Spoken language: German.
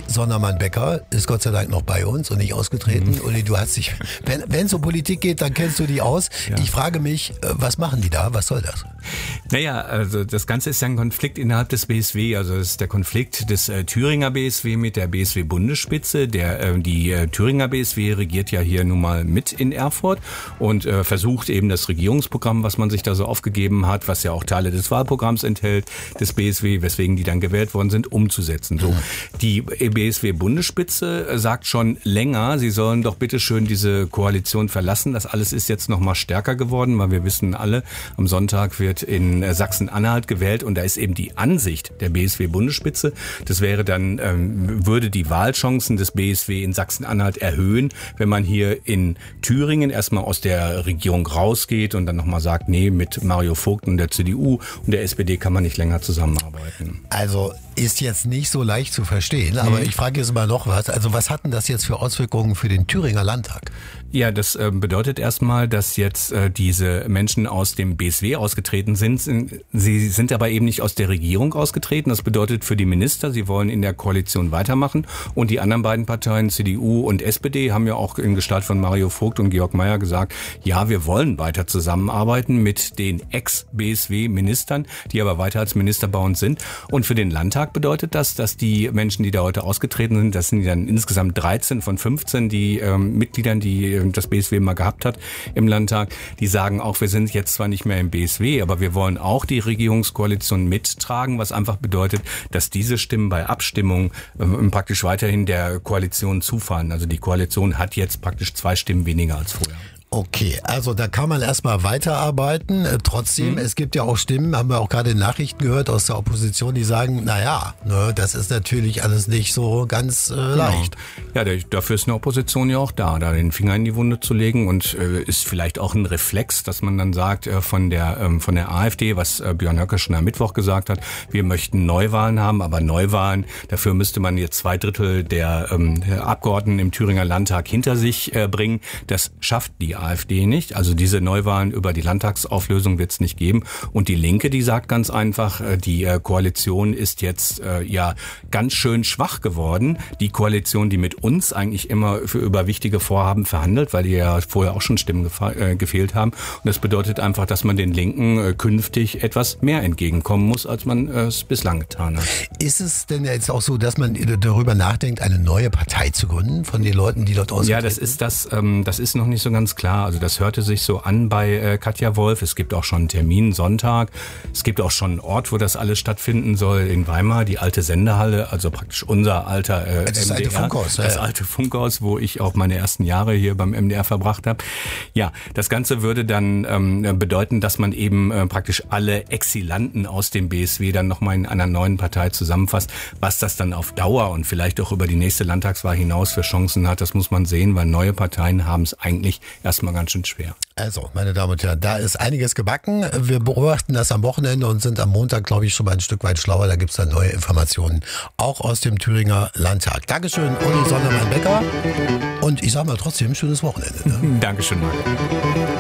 Uli Sondermann-Becker ist Gott sei Dank noch bei uns und nicht ausgetreten. Uli, du hast dich, wenn es um Politik geht, dann kennst du die aus. Ja. Ich frage mich, was machen die da? Was soll das? Naja, also das Ganze ist ja ein Konflikt innerhalb des BSW. Also es ist der Konflikt des Thüringer BSW mit der BSW-Bundesspitze. Die Thüringer BSW regiert ja hier nun mal mit in Erfurt und versucht eben das Regierungsprogramm, was man sich da so aufgegeben hat, was ja auch Teile des Wahlprogramms enthält, des BSW, weswegen die dann gewählt worden sind, umzusetzen. So, die BSW-Bundesspitze sagt schon länger, sie sollen doch bitteschön diese Koalition verlassen. Das alles ist jetzt noch mal stärker geworden, weil wir wissen alle, am Sonntag wird in Sachsen-Anhalt gewählt und da ist eben die Ansicht der BSW-Bundesspitze. Das wäre dann, würde die Wahlchancen des BSW in Sachsen-Anhalt erhöhen, wenn man hier in Thüringen erstmal aus der Regierung rausgeht und dann nochmal sagt, nee, mit Mario Vogt und der CDU und der SPD kann man nicht länger zusammenarbeiten. Also ist jetzt nicht so leicht zu verstehen, aber ich frage jetzt mal noch was. Also was hat denn das jetzt für Auswirkungen für den Thüringer Landtag? Ja, das bedeutet erstmal, dass jetzt diese Menschen aus dem BSW ausgetreten sind. Sie sind aber eben nicht aus der Regierung ausgetreten. Das bedeutet für die Minister, sie wollen in der Koalition weitermachen. Und die anderen beiden Parteien, CDU und SPD, haben ja auch in Gestalt von Mario Vogt und Georg Mayer gesagt, ja, wir wollen weiter zusammenarbeiten mit den Ex-BSW-Ministern, die aber weiter als Minister bei uns sind. Und für den Landtag bedeutet das, dass die Menschen, die da heute ausgetreten sind, das sind dann insgesamt 13 von 15, die Mitgliedern, die das BSW mal gehabt hat im Landtag, die sagen auch, wir sind jetzt zwar nicht mehr im BSW, aber wir wollen auch die Regierungskoalition mittragen, was einfach bedeutet, dass diese Stimmen bei Abstimmung praktisch weiterhin der Koalition zufallen. Also die Koalition hat jetzt praktisch 2 Stimmen weniger als vorher. Okay, also da kann man erstmal weiterarbeiten. Trotzdem, es gibt ja auch Stimmen, haben wir auch gerade in Nachrichten gehört aus der Opposition, die sagen, naja, ne, das ist natürlich alles nicht so ganz leicht. Ja, dafür ist eine Opposition ja auch da den Finger in die Wunde zu legen und ist vielleicht auch ein Reflex, dass man dann sagt von der AfD, was Björn Höcke schon am Mittwoch gesagt hat, wir möchten Neuwahlen haben, aber Neuwahlen, dafür müsste man jetzt 2/3 der Abgeordneten im Thüringer Landtag hinter sich bringen. Das schafft die AfD nicht. Also diese Neuwahlen über die Landtagsauflösung wird es nicht geben. Und die Linke, die sagt ganz einfach, die Koalition ist jetzt ganz schön schwach geworden. Die Koalition, die mit uns eigentlich immer über wichtige Vorhaben verhandelt, weil die ja vorher auch schon Stimmen gefehlt haben. Und das bedeutet einfach, dass man den Linken künftig etwas mehr entgegenkommen muss, als man es bislang getan hat. Ist es denn jetzt auch so, dass man darüber nachdenkt, eine neue Partei zu gründen von den Leuten, die dort ausgetreten sind? Ja, das ist noch nicht so ganz klar. Also das hörte sich so an bei Katja Wolf. Es gibt auch schon einen Termin, Sonntag. Es gibt auch schon einen Ort, wo das alles stattfinden soll, in Weimar, die alte Sendehalle, also praktisch unser alter das MDR. alte Funkhaus. Das alte Funkhaus, wo ich auch meine ersten Jahre hier beim MDR verbracht habe. Ja, das Ganze würde dann bedeuten, dass man eben praktisch alle Exilanten aus dem BSW dann nochmal in einer neuen Partei zusammenfasst. Was das dann auf Dauer und vielleicht auch über die nächste Landtagswahl hinaus für Chancen hat, das muss man sehen, weil neue Parteien haben es eigentlich erstmal ganz schön schwer. Also, meine Damen und Herren, da ist einiges gebacken. Wir beobachten das am Wochenende und sind am Montag, glaube ich, schon mal ein Stück weit schlauer. Da gibt es dann neue Informationen, auch aus dem Thüringer Landtag. Dankeschön, Uli Sondermann-Becker. Und ich sage mal trotzdem, schönes Wochenende. Ne? Dankeschön, Marc.